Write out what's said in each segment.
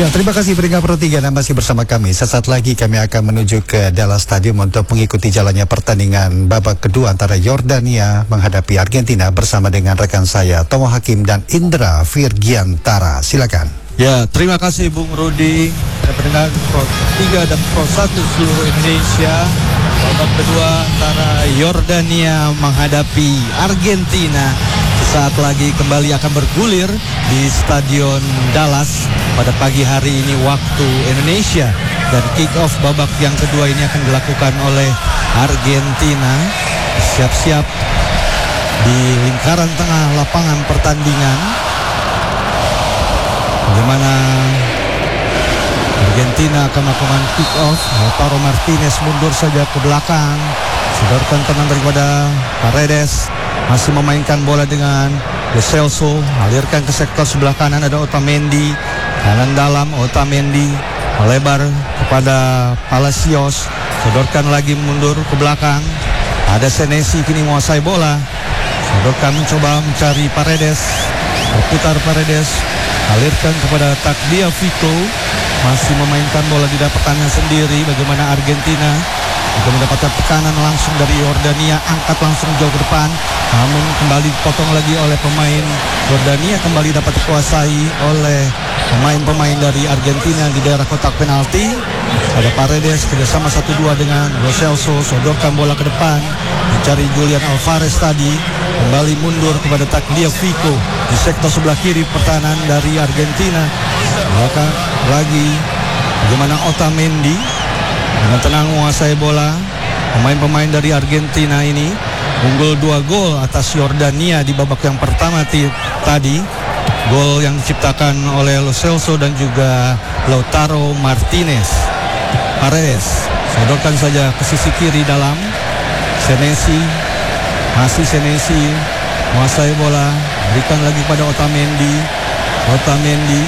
Ya, terima kasih peringkat Pro 3 dan masih bersama kami. Sesaat lagi kami akan menuju ke Dallas Stadium untuk mengikuti jalannya pertandingan babak kedua antara Yordania menghadapi Argentina bersama dengan rekan saya Tomo Hakim dan Indra Virgiantara. Silakan. Ya, terima kasih Bung Rudi. Pendengar Pro 3 dan Pro 1 seluruh Indonesia. Babak kedua antara Yordania menghadapi Argentina saat lagi kembali akan bergulir di Stadion Dallas pada pagi hari ini waktu Indonesia, dan kick off babak yang kedua ini akan dilakukan oleh Argentina. Siap-siap di lingkaran tengah lapangan pertandingan. Bagaimana Argentina akan melakukan kick off. Lautaro Martinez mundur saja ke belakang, sodorkan tenang daripada Paredes. Masih memainkan bola dengan Lo Celso, alirkan ke sektor sebelah kanan, ada Otamendi, kanan dalam Otamendi, melebar kepada Palacios, sodorkan lagi mundur ke belakang, ada Senesi kini menguasai bola, sodorkan mencoba mencari Paredes, berputar Paredes, alirkan kepada Tagliafico, masih memainkan bola di dalam pertahanan sendiri. Bagaimana Argentina juga mendapatkan tekanan langsung dari Yordania, angkat langsung jauh ke depan, namun kembali dipotong lagi oleh pemain Yordania, kembali dapat dikuasai oleh pemain-pemain dari Argentina di daerah kotak penalti. Ada Paredes kerjasama 1-2 dengan Lo Celso, sodorkan bola ke depan, mencari Julian Alvarez tadi, kembali mundur kepada Tagliafico di sektor sebelah kiri pertahanan dari Argentina. Maka lagi bagaimana Otamendi dengan tenang menguasai bola. Pemain-pemain dari Argentina ini unggul 2 gol atas Yordania di babak yang pertama tadi. Gol yang diciptakan oleh Lo Celso dan juga Lautaro Martinez. Paredes sodorkan saja ke sisi kiri dalam. Senesi, masih Senesi menguasai bola, berikan lagi pada Otamendi. Otamendi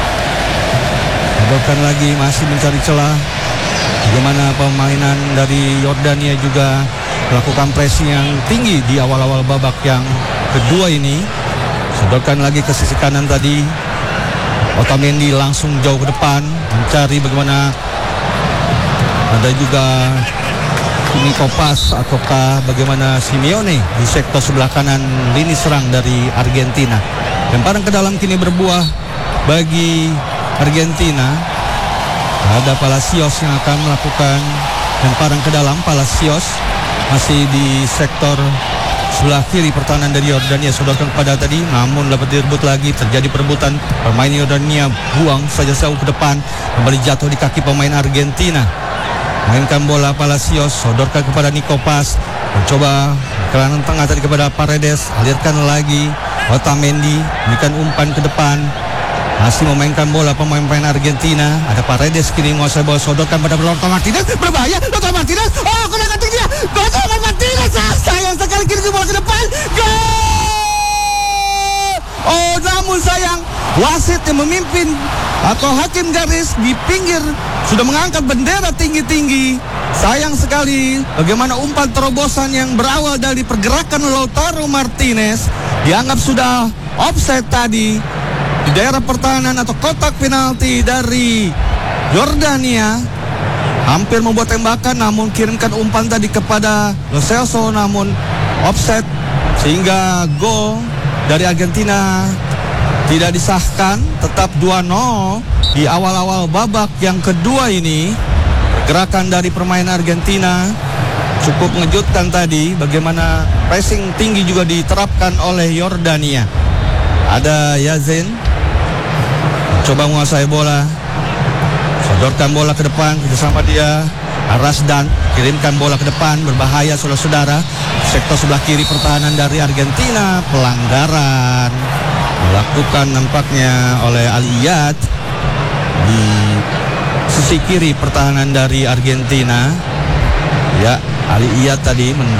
sodorkan lagi, masih mencari celah. Bagaimana permainan dari Yordania juga melakukan pressing yang tinggi di awal-awal babak yang kedua ini. Sodorkan lagi ke sisi kanan tadi. Otamendi langsung jauh ke depan mencari bagaimana ada juga Nico Pas ataukah bagaimana Simeone di sektor sebelah kanan lini serang dari Argentina. Lemparan ke dalam kini berbuah bagi Argentina. Ada Palacios yang akan melakukan lemparan ke dalam. Palacios masih di sektor sebelah kiri pertahanan dari Yordania, sodorkan kepada tadi, namun dapat direbut lagi, terjadi perebutan. Pemain Yordania buang saja jauh ke depan, kembali jatuh di kaki pemain Argentina. Mainkan bola Palacios, sodorkan kepada Nico Pas, mencoba kelangan tengah tadi kepada Paredes, alirkan lagi Otamendi, berikan umpan ke depan. Masih memainkan bola pemain-pemain Argentina. Ada Paredes kini menguasai bola, sodorkan pada Lautaro Martinez, berbahaya. Lautaro Martinez, oh kena ketik dia. Lautaro Martinez, sayang sekali kiri bola ke depan. Gol! Oh, namun sayang, wasit yang memimpin atau hakim garis di pinggir sudah mengangkat bendera tinggi-tinggi. Sayang sekali bagaimana umpan terobosan yang berawal dari pergerakan Lautaro Martinez dianggap sudah offside tadi di daerah pertahanan atau kotak penalti dari Yordania. Hampir membuat tembakan, namun kirimkan umpan tadi kepada Lo Celso, namun offset, sehingga gol dari Argentina tidak disahkan. Tetap 2-0 di awal-awal babak yang kedua ini. Gerakan dari permainan Argentina cukup mengejutkan tadi, bagaimana pressing tinggi juga diterapkan oleh Yordania. Ada Yazin coba menguasai bola, sodorkan bola ke depan, bersama dia Rasdan, kirimkan bola ke depan, berbahaya saudara-saudara. Sektor sebelah kiri pertahanan dari Argentina, pelanggaran dilakukan nampaknya oleh Aliyat di sisi kiri pertahanan dari Argentina. Ya, Aliyat tadi